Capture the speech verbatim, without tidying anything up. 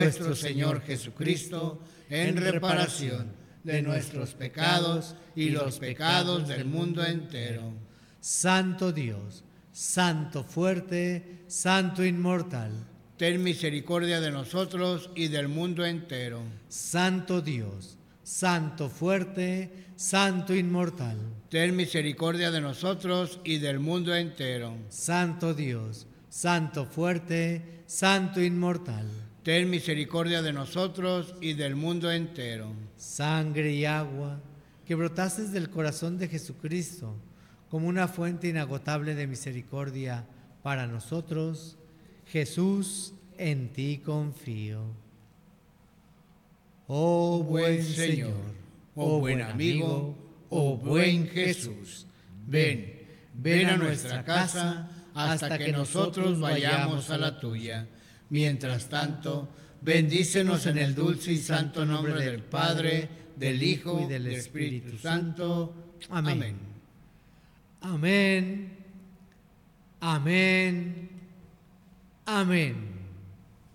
nuestro Señor Jesucristo, en reparación de nuestros pecados y los pecados del mundo entero. Santo Dios, Santo fuerte, Santo inmortal, ten misericordia de nosotros y del mundo entero. Santo Dios, Santo fuerte, Santo inmortal, ten misericordia de nosotros y del mundo entero. Santo Dios, Santo fuerte, Santo inmortal, ten misericordia de nosotros y del mundo entero. Sangre y agua que brotaste del corazón de Jesucristo como una fuente inagotable de misericordia para nosotros, Jesús, en ti confío. Oh buen Señor, oh buen amigo, oh buen Jesús, ven, ven a nuestra casa hasta que nosotros vayamos a la tuya. Mientras tanto, bendícenos en el dulce y santo nombre del Padre, del Hijo y del Espíritu Santo. Amén. Amén. Amén. Amén.